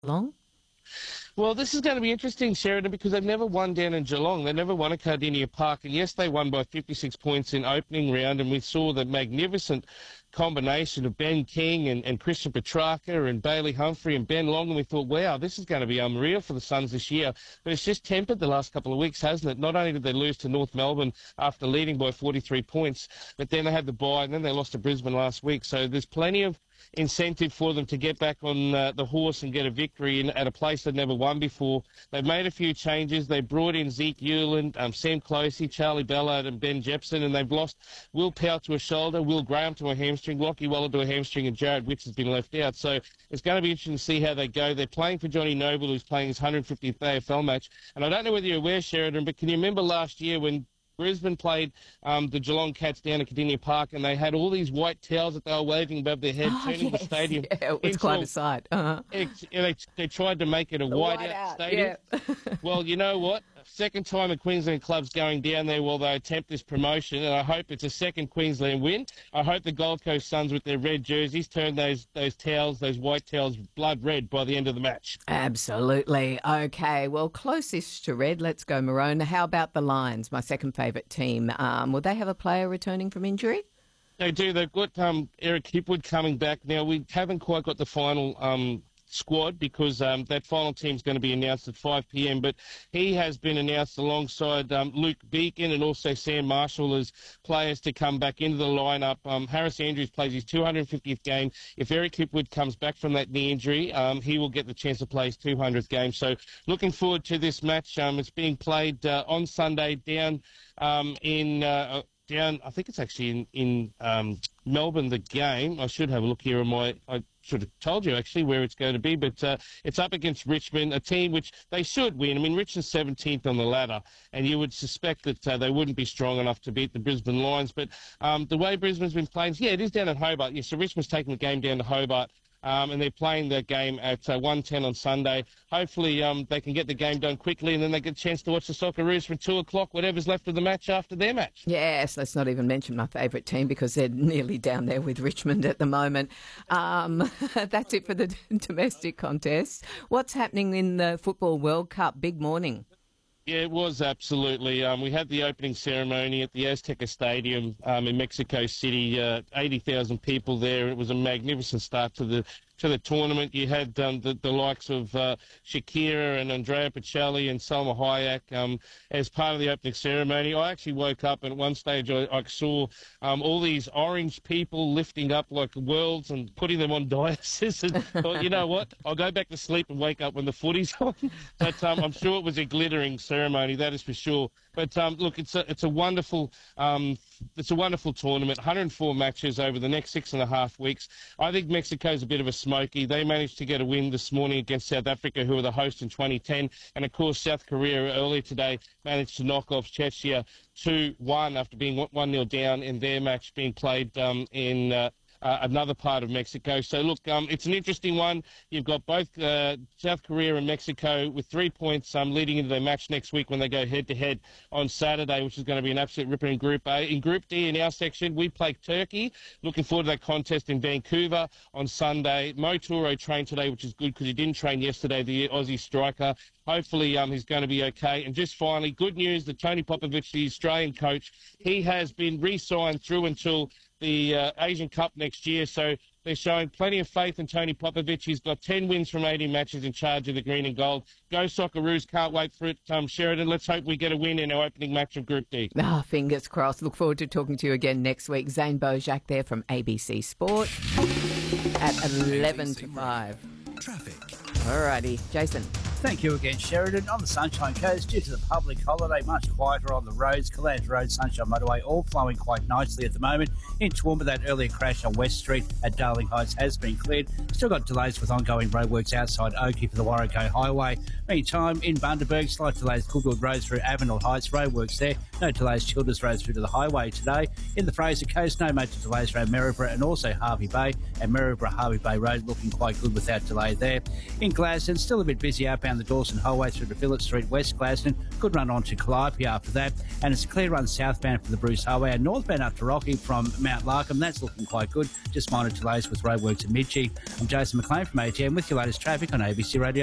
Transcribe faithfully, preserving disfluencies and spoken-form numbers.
Long? Well, this is going to be interesting, Sheridan, because they've never won down in Geelong. They never won at Cardinia Park. And yes, they won by fifty-six points in opening round, and we saw the magnificent combination of Ben King and, and Christian Petrarca and Bailey Humphrey and Ben Long, and we thought, wow, this is going to be unreal for the Suns this year. But it's just tempered the last couple of weeks, hasn't it? Not only did they lose to North Melbourne after leading by forty-three points, but then they had the bye, and then they lost to Brisbane last week. So there's plenty of incentive for them to get back on uh, the horse and get a victory in, at a place they've never won before. They've made a few changes. They brought in Zeke Hewland, um, Sam Closey, Charlie Ballard and Ben Jepson, and they've lost Will Powell to a shoulder, Will Graham to a hamstring, Lockie Waller to a hamstring, and Jared Wicks has been left out. So it's going to be interesting to see how they go. They're playing for Johnny Noble, who's playing his one hundred fiftieth A F L match. And I don't know whether you're aware, Sheridan, but can you remember last year when Brisbane played um, the Geelong Cats down at Cardinia Park, and they had all these white towels that they were waving above their head, Oh, turning yes. the stadium Yeah, it was into quite a- a sight. Uh-huh. It, they, they tried to make it a white, white out out, stadium. yeah. Well, you know what? Second time a Queensland club's going down there while they attempt this promotion, and I hope it's a second Queensland win. I hope the Gold Coast Suns with their red jerseys turn those those towels, those white towels, blood red by the end of the match. Absolutely. Okay, well, closest to red, let's go maroon. How about the Lions, my second favourite team? Um, will they have a player returning from injury? They do. They've got um, Eric Hipwood coming back. Now, we haven't quite got the final um, squad because um, that final team's going to be announced at five p.m, but he has been announced alongside um, Luke Beacon and also Sam Marshall as players to come back into the lineup. Um, Harris Andrews plays his two hundred fiftieth game. If Eric Hipwood comes back from that knee injury, um, he will get the chance to play his two hundredth game. So looking forward to this match. Um, it's being played uh, on Sunday down um, in... Uh, down, I think it's actually in, in um, Melbourne, the game. I should have a look here on my... I should have told you, actually, where it's going to be, but uh, it's up against Richmond, a team which they should win. I mean, Richmond's seventeenth on the ladder, and you would suspect that uh, they wouldn't be strong enough to beat the Brisbane Lions. But um, the way Brisbane's been playing, yeah, it is down at Hobart. Yeah, so Richmond's taking the game down to Hobart. Um, and they're playing the game at uh, one ten on Sunday. Hopefully um, they can get the game done quickly, and then they get a chance to watch the Socceroos from two o'clock, whatever's left of the match after their match. Yes, let's not even mention my favourite team because they're nearly down there with Richmond at the moment. Um, that's it for the domestic contest. What's happening in the Football World Cup? Big morning. Yeah, it was absolutely. Um, we had the opening ceremony at the Azteca Stadium um, in Mexico City. Uh, eighty thousand people there. It was a magnificent start to the to the tournament. You had um, the, the likes of uh, Shakira and Andrea Bocelli and Salma Hayek um, as part of the opening ceremony. I actually woke up and at one stage I, I saw um, all these orange people lifting up like worlds and putting them on daises. And thought, you know what? I'll go back to sleep and wake up when the footy's on. But um, I'm sure it was a glittering ceremony, that is for sure. But um, look, it's a it's a wonderful um, it's a wonderful tournament. one hundred four matches over the next six and a half weeks. I think Mexico's a bit of a smoky. They managed to get a win this morning against South Africa, who were the host in twenty ten, and of course South Korea earlier today managed to knock off Czechia two one after being one nil down in their match being played um, in. Uh, Uh, another part of Mexico. So, look, um, it's an interesting one. You've got both uh, South Korea and Mexico with three points um, leading into their match next week when they go head-to-head on Saturday, which is going to be an absolute ripper in Group A. In Group D, in our section, we play Turkey. Looking forward to that contest in Vancouver on Sunday. Mo Turo trained today, which is good because he didn't train yesterday, the Aussie striker. Hopefully um, he's going to be okay. And just finally, good news that Tony Popovich, the Australian coach, he has been re-signed through until the uh, Asian Cup next year. So they're showing plenty of faith in Tony Popovich. He's got ten wins from eighteen matches in charge of the green and gold. Go Socceroos. Can't wait for it. Um, Sheridan, let's hope we get a win in our opening match of Group D. Ah, fingers crossed. Look forward to talking to you again next week. Zane Bojack there from A B C Sport at eleven to five. Traffic. Alrighty, Jason. Thank you again, Sheridan. On the Sunshine Coast, due to the public holiday, much quieter on the roads. Calandra Road, Sunshine Motorway, all flowing quite nicely at the moment. In Toowoomba, that earlier crash on West Street at Darling Heights has been cleared. Still got delays with ongoing roadworks outside Oakey for the Warrego Highway. Meantime, in Bundaberg, slight delays Goodwood Road through Avenel Heights, roadworks there. No delays Childers Road through to the highway today. In the Fraser Coast, no major delays around Maryborough and also Harvey Bay. And Maryborough Harvey Bay Road looking quite good without delay there. In Glaston, still a bit busy outbound southbound the Dawson Highway through to Phillip Street, West Glaston. Good run on to Calliope after that. And it's a clear run southbound for the Bruce Highway and northbound up to Rocky from Mount Larkham. That's looking quite good. Just minor delays with roadworks at Midgee. I'm Jason McLean from A T M with your latest traffic on A B C Radio.